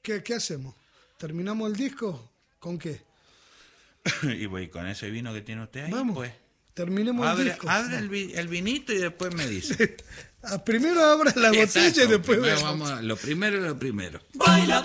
¿Qué hacemos? ¿Terminamos el disco? ¿Con qué? Y voy con ese vino que tiene usted ahí, Vamos, pues. terminemos el disco. Abre el vinito y después me dice. Primero abra la botella y después primero vemos. lo primero es lo primero. Baila,